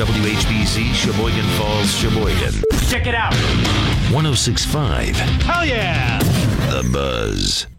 WHBZ, Sheboygan Falls, Sheboygan. Check it out. 106.5. Hell yeah. The Buzz.